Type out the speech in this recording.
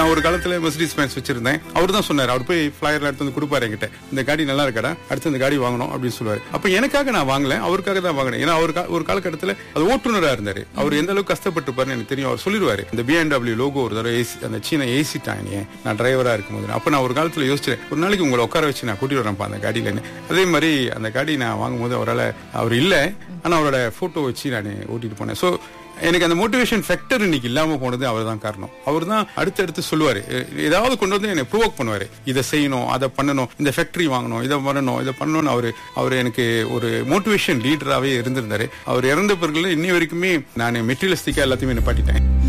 நான் ஒரு காலத்துல மெர்சிடிஸ் பென்ஸ் வச்சிருந்தேன். அவர் தான் சொன்னார், அவர் போய் ஃபிளையர்ல எடுத்து வந்து கொடுப்பாரு என்கிட்ட, இந்த காடி நல்லா இருக்கடா, அடுத்து இந்த காடி வாங்கணும் அப்படின்னு சொல்லுவாரு. அப்ப எனக்காக நான் வாங்கல, அவருக்காக தான் வாங்கினேன். ஏன்னா அவர் ஒரு காலகட்டத்துல அது ஓட்டுநரா இருந்தாரு. அவர் எந்த அளவுக்கு கஷ்டப்பட்டு எனக்கு தெரியும். அவர் சொல்லிடுவாரு, இந்த BMW லோகோ ஒரு தடவை அந்த சீன ஏசி டாங்க நான் டிரைவரா இருக்கும்போது. அப்ப நான் ஒரு காலத்துல யோசிச்சேன், ஒரு நாளைக்கு உங்களை உட்கார வச்சு நான் கூட்டிட்டு வரேன்ப்பா அந்த காடியில. அதே மாதிரி அந்த காடி நான் வாங்கும்போது அவர் இல்ல, ஆனா அவரோட போட்டோ வச்சு நான் ஓட்டிட்டு போனேன். சோ எனக்கு அந்த மோட்டிவேஷன் ஃபேக்டர் இன்னைக்கு இல்லாம போனது அவர் தான் காரணம். அவர் தான் அடுத்து சொல்லுவாரு, ஏதாவது கொண்டு வந்து என்னை ப்ரோவோக் பண்ணுவாரு, இதை செய்யணும், அதை பண்ணணும், இந்த ஃபேக்டரி வாங்கணும், இதை பண்ணணும். அவர் எனக்கு ஒரு மோட்டிவேஷன் லீடராகவே இருந்திருந்தாரு. அவர் இறந்த பிறகு இன்னி வரைக்குமே நான் மெட்டீரியலிஸ்டிக்கா எல்லாத்தையுமே நிப்பாட்டிட்டேன்.